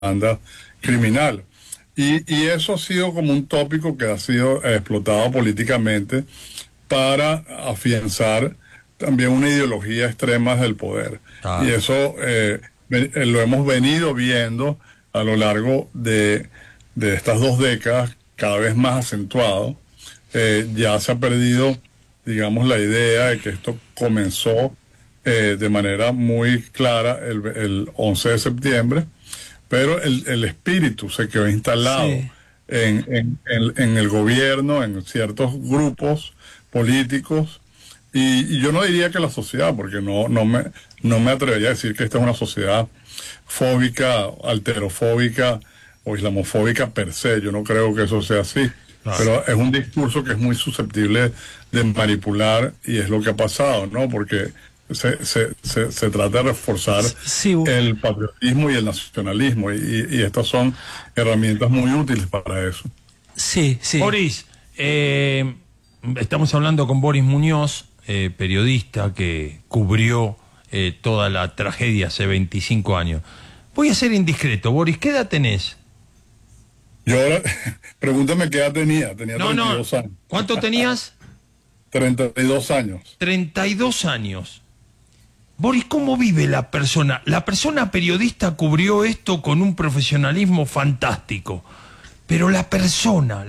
banda criminal. Y eso ha sido como un tópico que ha sido explotado políticamente para afianzar también una ideología extrema del poder. Y Ah, eso lo hemos venido viendo a lo largo de estas 2 décadas, cada vez más acentuado. Ya se ha perdido, digamos, la idea de que esto comenzó de manera muy clara el 11 de septiembre, pero el espíritu se quedó instalado Sí. en el gobierno, en ciertos grupos políticos, y yo no diría que la sociedad, porque no me atrevería a decir que esta es una sociedad fóbica, alterofóbica o islamofóbica per se. Yo no creo que eso sea así, claro. pero es un discurso que es muy susceptible de manipular, y es lo que ha pasado, ¿no? Porque se trata de reforzar Sí, el patriotismo y el nacionalismo, y estas son herramientas muy útiles para eso. sí, sí. Boris, estamos hablando con Boris Muñoz, periodista que cubrió toda la tragedia hace 25 años. Voy a ser indiscreto, Boris, ¿qué edad tenés? Yo ahora, pregúntame qué edad tenía No, 32 años. ¿cuánto tenías? 32 años. 32 años. Boris, ¿cómo vive la persona? La persona periodista cubrió esto con un profesionalismo fantástico, pero la persona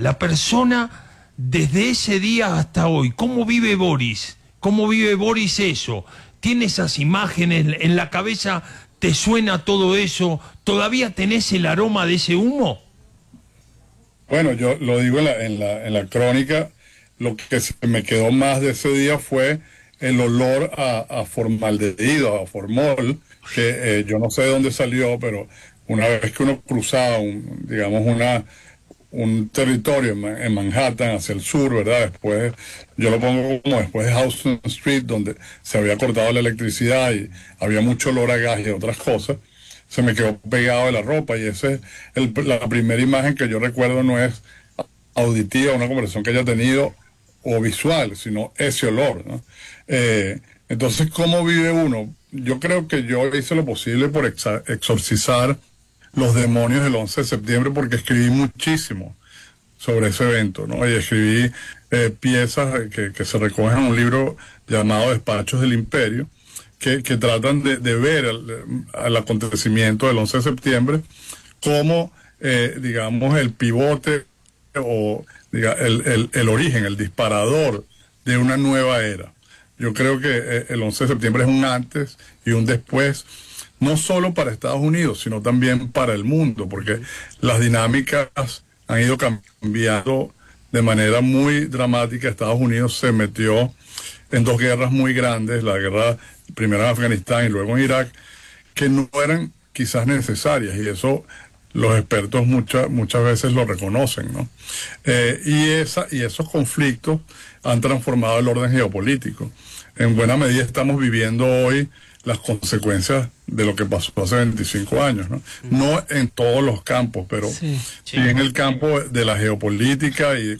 desde ese día hasta hoy, ¿cómo vive Boris? ¿Cómo vive Boris eso? ¿Tiene esas imágenes en la cabeza? ¿Te suena todo eso? ¿Todavía tenés el aroma de ese humo? Bueno, yo lo digo en la crónica. Lo que se me quedó más de ese día fue el olor a formaldehído, a formol, que yo no sé de dónde salió, pero una vez que uno cruzaba digamos, un territorio en Manhattan hacia el sur, ¿verdad? Después, yo lo pongo como después de Houston Street, donde se había cortado la electricidad y había mucho olor a gas y otras cosas, se me quedó pegado de la ropa, y esa es la primera imagen que yo recuerdo. No es auditiva, una conversación que haya tenido, o visual, sino ese olor, ¿no? Entonces, ¿cómo vive uno? Yo creo que yo hice lo posible por exorcizar los demonios del 11 de septiembre, porque escribí muchísimo sobre ese evento, ¿no? Y escribí piezas que se recogen en un libro llamado Despachos del Imperio, que tratan de ver al acontecimiento del 11 de septiembre como, digamos, el pivote, o el origen, el disparador de una nueva era. Yo creo que el 11 de septiembre es un antes y un después, no solo para Estados Unidos, sino también para el mundo, porque las dinámicas han ido cambiando de manera muy dramática. Estados Unidos se metió en 2 guerras muy grandes, la guerra primero en Afganistán y luego en Irak, que no eran quizás necesarias, y eso los expertos muchas veces lo reconocen, ¿no? Y esos conflictos han transformado el orden geopolítico. En buena medida estamos viviendo hoy las consecuencias de lo que pasó hace 25 años, ¿no? No en todos los campos, pero Sí. sí en el campo de la geopolítica y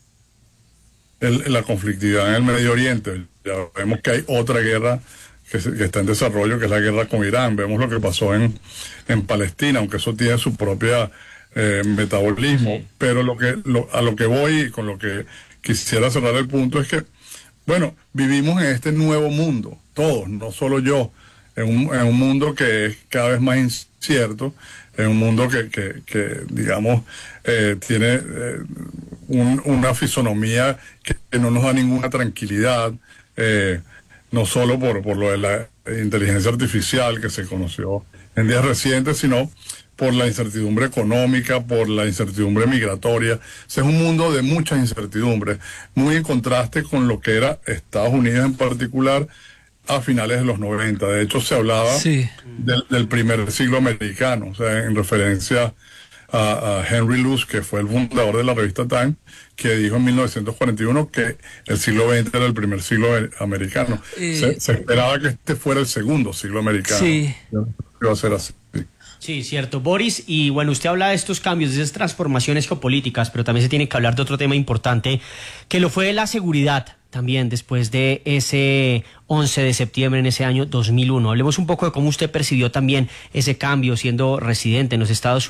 la conflictividad en el Medio Oriente. Ya vemos que hay otra guerra que está en desarrollo, que es la guerra con Irán. Vemos lo que pasó en Palestina, aunque eso tiene su propia metabolismo. Sí. Pero a lo que voy, y con lo que quisiera cerrar el punto, es que, bueno, vivimos en este nuevo mundo, todos, no solo yo, en un mundo que es cada vez más incierto, en un mundo que digamos, tiene una fisonomía que no nos da ninguna tranquilidad, no solo por lo de la inteligencia artificial que se conoció en días recientes, sino por la incertidumbre económica, por la incertidumbre migratoria. Ese es un mundo de muchas incertidumbres, muy en contraste con lo que era Estados Unidos en particular a finales de los 90. De hecho, se hablaba Sí. del primer siglo americano, o sea, en referencia a Henry Luce, que fue el fundador de la revista Time, que dijo en 1941 que el siglo XX era el primer siglo americano. Se esperaba que este fuera el segundo siglo americano. Sí. Iba a ser así. Sí, cierto, Boris, y bueno, usted habla de estos cambios, de esas transformaciones geopolíticas, pero también se tiene que hablar de otro tema importante, que lo fue la seguridad también después de ese 11 de septiembre en ese año 2001. Hablemos un poco de cómo usted percibió también ese cambio siendo residente en los Estados Unidos.